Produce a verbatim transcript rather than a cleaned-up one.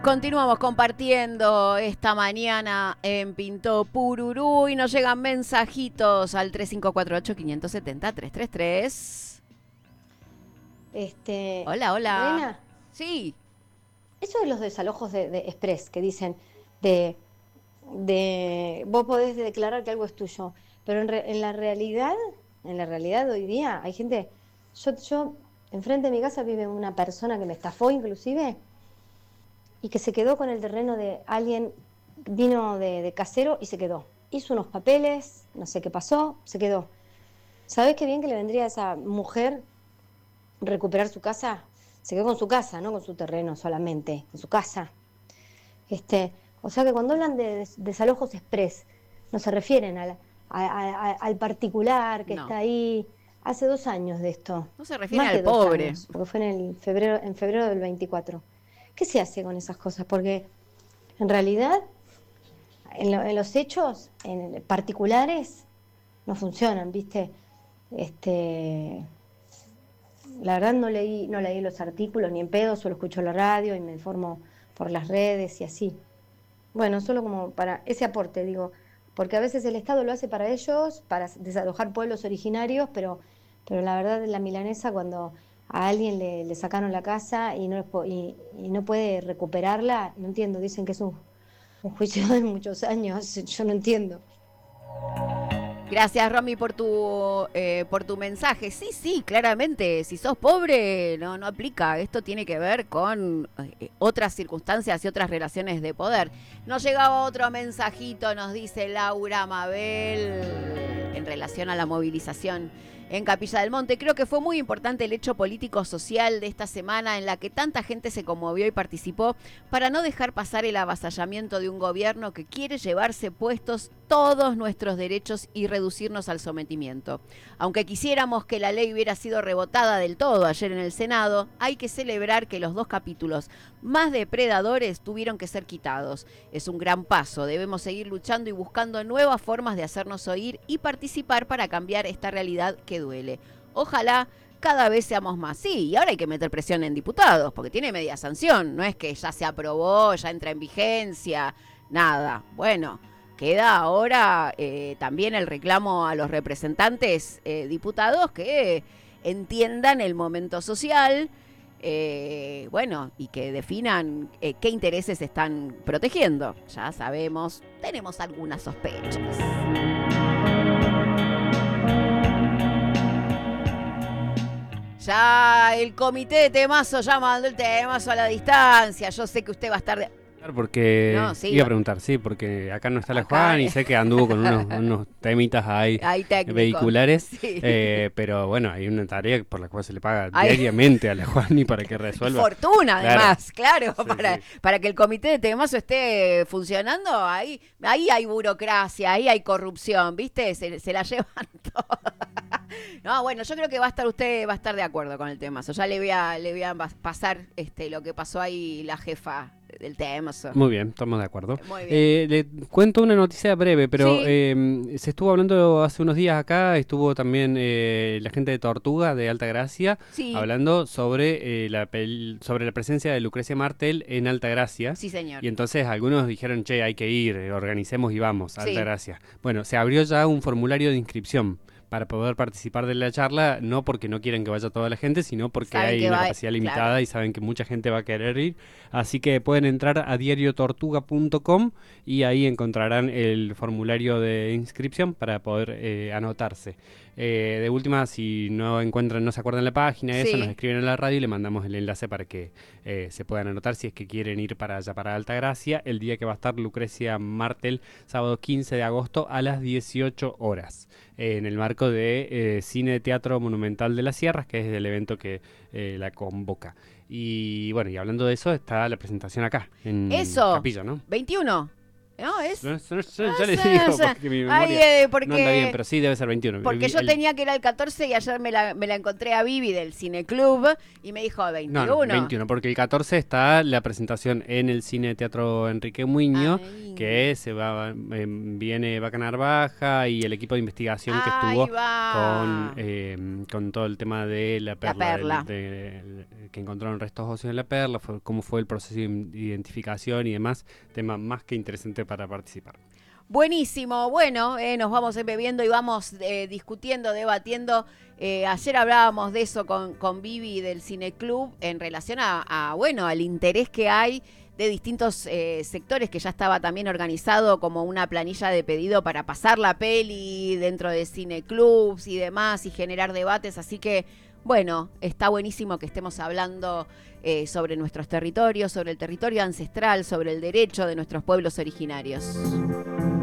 Continuamos compartiendo esta mañana en Pintó Pururú y nos llegan mensajitos al tres cinco cuatro ocho, cinco siete cero, tres tres tres. Este, Hola, hola. Lorena, Sí. eso de los desalojos de, de Express que dicen de, de vos podés declarar que algo es tuyo, pero en, re- en la realidad, en la realidad hoy día hay gente, yo, yo enfrente de mi casa vive una persona que me estafó inclusive y que se quedó con el terreno de alguien, vino de, de casero y se quedó. Hizo unos papeles, no sé qué pasó, se quedó. ¿Sabés qué bien que le vendría a esa mujer recuperar su casa? Se quedó con su casa, no con su terreno solamente, con su casa. Este, o sea que cuando hablan de des- desalojos express, no se refieren al, a- a- a- al particular que No. está ahí. Hace dos años de esto, No se refiere más al de dos pobre. años, porque fue en el febrero, en febrero del veinticuatro. ¿Qué se hace con esas cosas? Porque en realidad, en, lo- en los hechos, en particulares, no funcionan, ¿viste? Este, la verdad no leí, no leí los artículos ni en pedo, solo escucho la radio y me informo por las redes y así. Bueno, solo como para ese aporte, digo, porque a veces el Estado lo hace para ellos, para desalojar pueblos originarios, pero, pero la verdad la milanesa cuando a alguien le, le sacaron la casa y no, les po- y, y no puede recuperarla, no entiendo, dicen que es un, un juicio de muchos años, yo no entiendo. Gracias, Romy, por tu eh, por tu mensaje. Sí, sí, claramente, si sos pobre, no, no aplica. Esto tiene que ver con eh, otras circunstancias y otras relaciones de poder. Nos llegaba otro mensajito, nos dice Laura Mabel, en relación a la movilización en Capilla del Monte. Creo que fue muy importante el hecho político-social de esta semana en la que tanta gente se conmovió y participó para no dejar pasar el avasallamiento de un gobierno que quiere llevarse puestos todos nuestros derechos y reducirnos al sometimiento. Aunque quisiéramos que la ley hubiera sido rebotada del todo ayer en el Senado, hay que celebrar que los dos capítulos más depredadores tuvieron que ser quitados. Es un gran paso, debemos seguir luchando y buscando nuevas formas de hacernos oír y participar para cambiar esta realidad que duele. Ojalá cada vez seamos más. Sí, y ahora hay que meter presión en diputados, porque tiene media sanción, no es que ya se aprobó, ya entra en vigencia, nada. Bueno, queda ahora eh, también el reclamo a los representantes eh, diputados que entiendan el momento social, eh, bueno, y que definan eh, qué intereses están protegiendo. Ya sabemos, tenemos algunas sospechas. Ya el comité de temazo ya mandó el temazo a la distancia. Yo sé que usted va a estar de... Porque No, sí, iba a preguntar, sí, porque acá no está la acá Juan y sé que anduvo con unos, unos temitas ahí hay técnicos. vehiculares, Sí. eh, pero bueno, hay una tarea por la cual se le paga Hay- diariamente a la Juan y para que Y resuelva. fortuna, además, claro, Sí, para, sí. para que el comité de temazo esté funcionando, ahí, ahí hay burocracia, ahí hay corrupción, ¿viste? Se, se la llevan todas. No, bueno, yo creo que va a estar usted, va a estar de acuerdo con el temazo. Ya le voy a, le voy a pasar este, lo que pasó ahí la jefa del temazo. Muy bien, estamos de acuerdo. Muy bien. Eh, le cuento una noticia breve, pero Sí. eh, se estuvo hablando hace unos días acá, estuvo también eh, la gente de Tortuga, de Altagracia, Sí. hablando sobre, eh, la pel- sobre la presencia de Lucrecia Martel en Altagracia. Sí, señor. Y entonces algunos dijeron, che, hay que ir, eh, organicemos y vamos, a Sí. Altagracia. Bueno, se abrió ya un formulario de inscripción para poder participar de la charla, no porque no quieren que vaya toda la gente, sino porque Saben hay que una va- capacidad limitada claro. y saben que mucha gente va a querer ir. Así que pueden entrar a diario tortuga punto com y ahí encontrarán el formulario de inscripción para poder eh, anotarse. Eh, de última, si no encuentran, no se acuerdan la página, eso, Sí. nos escriben en la radio y le mandamos el enlace para que eh, se puedan anotar si es que quieren ir para allá, para Altagracia, el día que va a estar Lucrecia Martel, sábado quince de agosto a las dieciocho horas, eh, en el marco de eh, Cine Teatro Monumental de las Sierras, que es el evento que eh, la convoca. Y bueno, y hablando de eso, está la presentación acá, en Eso. Capilla, ¿no? veintiuno. No, es... No, no, yo, no yo le sé, digo o sea, porque mi ay, memoria eh, porque, no anda bien, pero sí debe ser veintiuno. Porque El- yo el- tenía que ir al catorce y ayer me la, me la encontré a Vivi del Cineclub y me dijo No, veintiuno. no, veintiuno, porque el catorce está la presentación en el Cine Teatro Enrique Muñoz, Ay. que se va, eh, viene Bacanar Baja y el equipo de investigación que Ahí estuvo va. con, eh, con todo el tema de la perla, del- perla. de- que encontraron restos óseos en la perla, fue, cómo fue el proceso de identificación y demás, tema más que interesante para participar. Buenísimo, bueno, eh, nos vamos embebiendo y vamos eh, discutiendo, debatiendo. Eh, ayer hablábamos de eso con, con Vivi del Cineclub en relación a, a, bueno, al interés que hay de distintos eh, sectores, que ya estaba también organizado como una planilla de pedido para pasar la peli dentro de cineclubs y demás y generar debates, así que bueno, está buenísimo que estemos hablando eh, sobre nuestros territorios, sobre el territorio ancestral, sobre el derecho de nuestros pueblos originarios.